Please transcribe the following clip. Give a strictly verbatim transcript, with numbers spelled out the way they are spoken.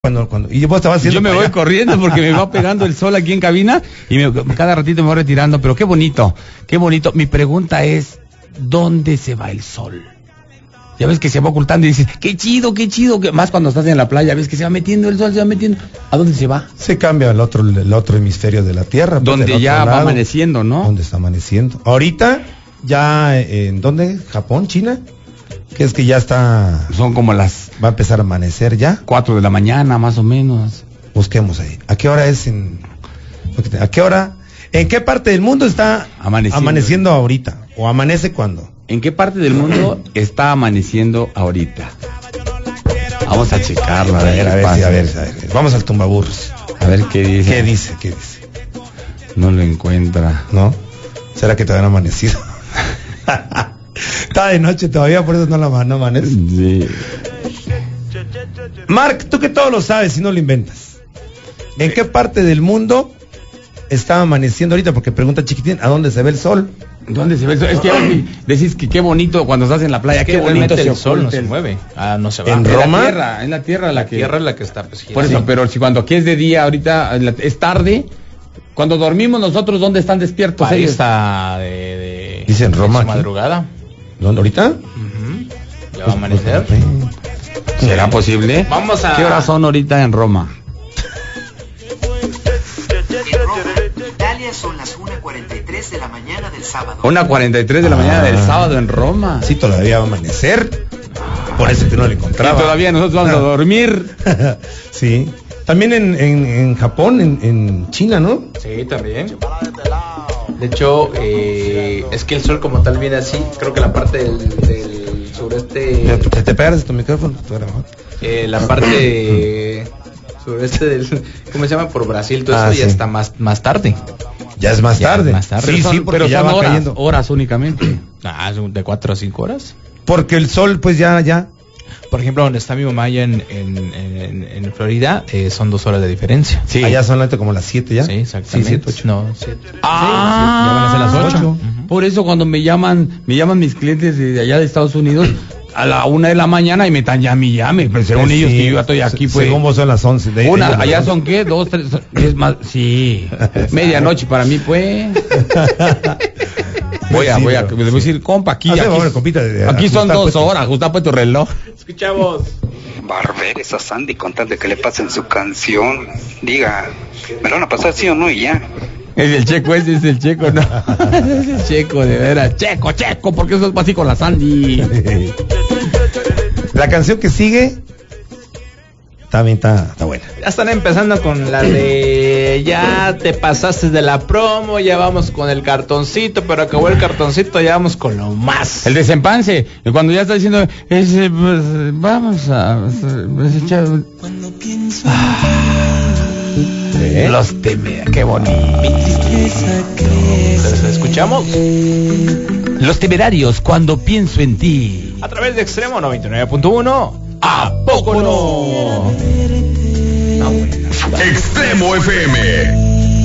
Cuando, cuando, y vos estabas haciendo yo me voy allá. corriendo porque me va pegando el sol aquí en cabina y me, cada ratito me voy retirando, pero qué bonito, qué bonito. Mi pregunta es, ¿dónde se va el sol? Ya ves que se va ocultando y dices, qué chido, qué chido, que más cuando estás en la playa, ves que se va metiendo el sol, se va metiendo. ¿A dónde se va? Se cambia al otro, el otro hemisferio de la Tierra. Pues, donde ya va amaneciendo, ¿no? Donde está amaneciendo. Ahorita, ya, ¿en dónde? ¿Japón? ¿China? Que es que ya está... Son como las... Va a empezar a amanecer ya. Cuatro de la mañana, más o menos. Busquemos ahí. ¿A qué hora es en...? ¿A qué hora? ¿En qué parte del mundo está amaneciendo, amaneciendo ahorita? ¿O amanece cuándo? ¿En qué parte del mundo está amaneciendo ahorita? Vamos a checarlo. A ver, a ver, sí, a ver, a ver. Vamos al tumbaburros. A ver qué dice. ¿Qué dice? ¿Qué dice? No lo encuentra. ¿No? ¿Será que todavía no ha amanecido? Está de noche todavía, por eso no, la, no amanece. Sí. Mark, tú que todo lo sabes y no lo inventas. ¿En qué parte del mundo está amaneciendo ahorita? Porque pregunta Chiquitín, ¿a dónde se ve el sol? ¿Dónde se ve el sol? Es que decís que qué bonito cuando estás en la playa, es que qué bonito el sol no se mueve. Ah, no se va. ¿En Roma? En la tierra, en la tierra la, la que... tierra es la que está pues, por eso, sí. Pero si cuando aquí es de día, ahorita es tarde, cuando dormimos nosotros, ¿dónde están despiertos ahí ellos? Está de, de... Dice en Roma. Madrugada. ¿Dónde ahorita? Uh-huh. Ya va a amanecer. ¿Será posible? Vamos a... ¿Qué horas son ahorita en Roma? En Roma, Italia, son las una cuarenta y tres de la mañana del sábado. una cuarenta y tres de la ah. mañana del sábado en Roma. Sí, todavía va a amanecer. Por eso que no le encontraba. Y todavía nosotros vamos ah. a dormir. Sí. También en, en, en Japón, en, en China, ¿no? Sí, también. De hecho, eh, es que el sol como tal viene así. Creo que la parte del, del sureste... ¿Te, te pegas de tu micrófono? Eh, la parte sureste del... ¿Cómo se llama? Por Brasil, todo ah, eso sí. Ya está más, más tarde. Ya es más ya tarde. Es más tarde. Sí, son, sí, porque pero ya son va horas, cayendo. horas únicamente. Ah, de cuatro a cinco horas. Porque el sol, pues ya, ya... Por ejemplo, donde está mi mamá allá en, en, en, en Florida, eh, son dos horas de diferencia. Sí. Allá son como las siete ya. Sí, exactamente. Sí, siete, ocho. No, siete. Ah, sí, ya van a ser las ocho. Uh-huh. Por eso cuando me llaman, me llaman mis clientes de allá de Estados Unidos a la una de la mañana y me están llame y llame. Pero según sí, ellos que yo ya estoy aquí, pues. Según vos son las once. De una, allá once. Son qué, dos, tres, diez más. Sí. Medianoche para mí, pues. Voy a, voy a, voy a decir, compa, aquí, aquí, ver, compita, de, aquí son dos horas, ajusta pues tu reloj. Escuchamos. Barber esa Sandy con tal de que le pasen su canción. Diga, ¿me lo van a pasar sí o no? Y ya. Es el Checo, ese es el Checo, no. Es el Checo, de veras. Checo, Checo, porque eso es así con la Sandy. La canción que sigue también está, está buena. Ya están empezando con la de ya te pasaste de la promo, ya vamos con el cartoncito, pero acabó el cartoncito, ya vamos con lo más. El desempance, cuando ya está diciendo, ese, pues, vamos a... Pues, echar... Cuando pienso ¿Eh? Los temerarios, qué bonito. ¿Les escuchamos? Los Temerarios, cuando pienso en ti. A través de Extremo noventa y nueve punto uno. ¿A poco no? Extremo F M.